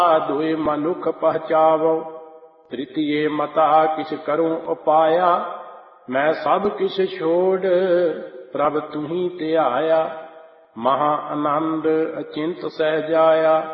दुए मनुख पहचावो। तृतीये मता किस करूं उपाया, मैं सब किस छोड़ प्रभ तुम्ही ते आया। महा आनंद अचिंत सह जाया।